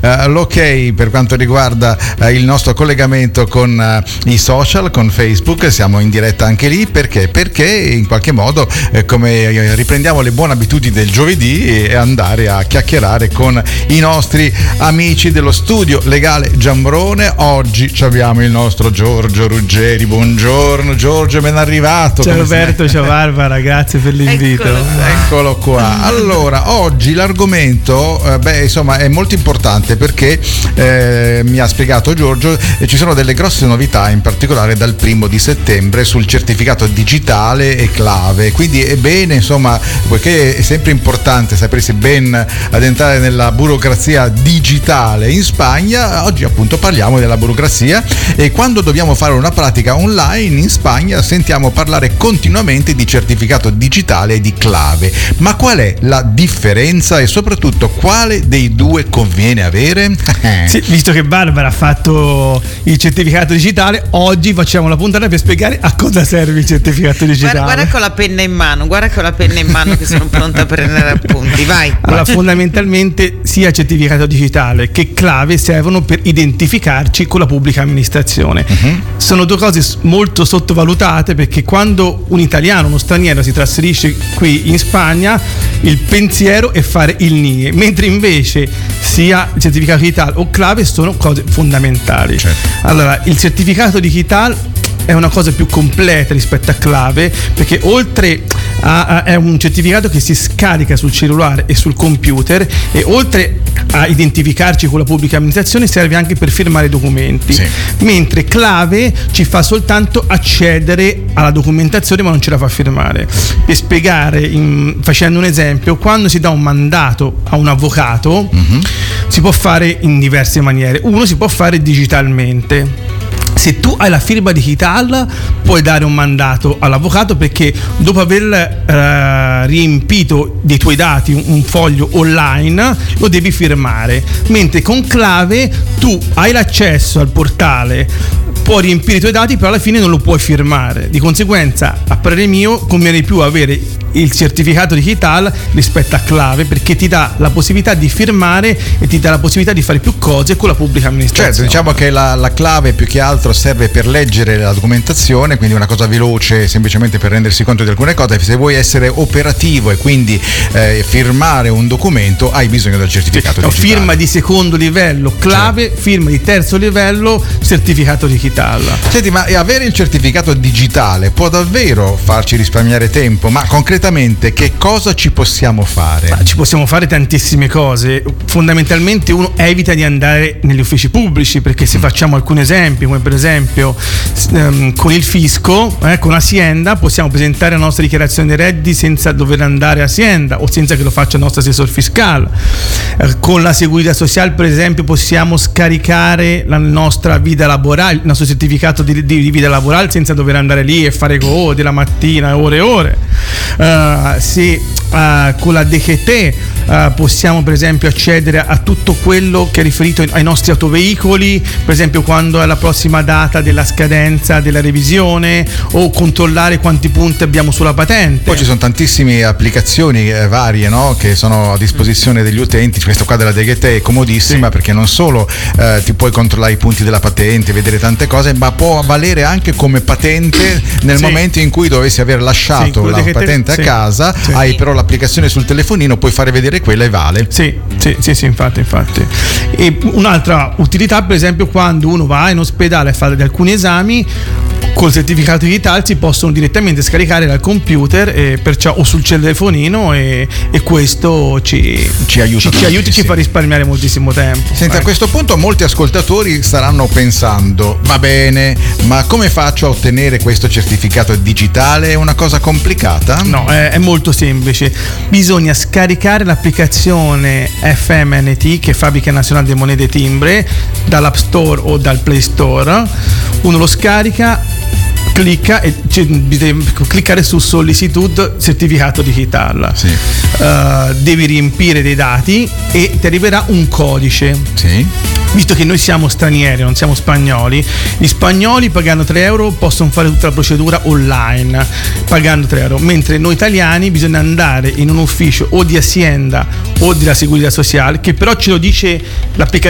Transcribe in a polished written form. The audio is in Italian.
l'ok per quanto riguarda il nostro collegamento con i social, con Facebook. Siamo in diretta anche lì perché in qualche modo come riprendiamo le buone abitudini del giovedì e andare a chiacchierare con i nostri amici dello studio legale Giambrone. Oggi abbiamo il nostro Giorgio Ruggeri. Buongiorno Giorgio, ben arrivato. Ciao Roberto, ciao Barbara, grazie per l'invito. Eccolo qua. Allora, oggi l'argomento insomma è molto importante perché mi ha spiegato Giorgio, ci sono delle grosse novità, in particolare dal 1° di settembre sul certificato digitale e clave. Quindi è bene, insomma, poiché è sempre importante sapersi ben addentrare nella burocrazia digitale in Spagna, oggi appunto parliamo della burocrazia, e quando dobbiamo fare una pratica online in Spagna sentiamo parlare continuamente di certificato digitale e di clave. Ma qual è la differenza e soprattutto quale dei due conviene avere? Sì, visto che Barbara ha fatto il certificato digitale, oggi facciamo la puntata per spiegare a cosa serve il certificato digitale. Guarda con la penna in mano, che sono pronta a prendere appunti, vai. Allora, fondamentalmente sia certificato digitale che clave servono per identificarci con la pubblica amministrazione. Sono due cose molto sottovalutate, perché quando un italiano, uno straniero si trasferisce qui in Spagna, il pensiero è fare il NIE, mentre invece sia certificato digitale o clave sono cose fondamentali. Certo. Allora, il certificato digitale è una cosa più completa rispetto a clave, perché oltre è un certificato che si scarica sul cellulare e sul computer, e oltre a identificarci con la pubblica amministrazione serve anche per firmare documenti. Sì. Mentre clave ci fa soltanto accedere alla documentazione ma non ce la fa firmare. Per spiegare, facendo un esempio, quando si dà un mandato a un avvocato si può fare in diverse maniere. Uno, si può fare digitalmente. Se tu hai la firma digitale puoi dare un mandato all'avvocato, perché dopo aver riempito dei tuoi dati un foglio online lo devi firmare, mentre con clave tu hai l'accesso al portale, puoi riempire i tuoi dati, però alla fine non lo puoi firmare. Di conseguenza, a parere mio, conviene più avere il certificato digitale rispetto a clave, perché ti dà la possibilità di firmare e ti dà la possibilità di fare più cose con la pubblica amministrazione. Certo, diciamo che la clave più che altro serve per leggere la documentazione, quindi una cosa veloce, semplicemente per rendersi conto di alcune cose. Se vuoi essere operativo e quindi firmare un documento, hai bisogno del certificato digitale. Firma di secondo livello clave, certo. Firma di terzo livello certificato digitale. Senti, ma avere il certificato digitale può davvero farci risparmiare tempo? Ma concretamente che cosa ci possiamo fare? Ci possiamo fare tantissime cose. Fondamentalmente uno evita di andare negli uffici pubblici, perché se facciamo alcuni esempi, come per esempio con il fisco, con Hacienda, possiamo presentare la nostra dichiarazione dei redditi senza dover andare a Hacienda o senza che lo faccia il nostro assessore fiscale. Con la Seguridad Social, per esempio, possiamo scaricare la nostra vita laborale, il nostro certificato di vita laborale, senza dover andare lì e fare code la mattina, ore e ore. Con la DGT possiamo per esempio accedere a tutto quello che è riferito ai nostri autoveicoli, per esempio quando è la prossima data della scadenza della revisione, o controllare quanti punti abbiamo sulla patente. Poi ci sono tantissime applicazioni varie, no? Che sono a disposizione degli utenti. Questa qua della DGT è comodissima, sì, perché non solo ti puoi controllare i punti della patente, vedere tante cose, ma può valere anche come patente nel sì, momento in cui dovessi aver lasciato la patente a casa, sì, hai però l'applicazione sul telefonino, puoi fare vedere quella e vale. Sì, infatti. E un'altra utilità, per esempio, quando uno va in ospedale a fare alcuni esami, col certificato digitale si possono direttamente scaricare dal computer, e perciò o sul telefonino, e questo ci aiuta, ci fa risparmiare moltissimo tempo. Senti, a questo punto molti ascoltatori staranno pensando: va bene, ma come faccio a ottenere questo certificato digitale? È una cosa complicata? No, è molto semplice. Bisogna scaricare l'applicazione FMNT, che è Fabbrica Nazionale de Monede e Timbre, dall'App Store o dal Play Store. Uno lo scarica, clicca e devi cliccare su Sollicitud certificato digitale. Sì. Devi riempire dei dati e ti arriverà un codice. Sì. Visto che noi siamo stranieri, non siamo spagnoli, gli spagnoli pagando 3 euro possono fare tutta la procedura online pagando 3 euro, mentre noi italiani bisogna andare in un ufficio o di Hacienda o della Seguridad Social, che però ce lo dice l'applicazione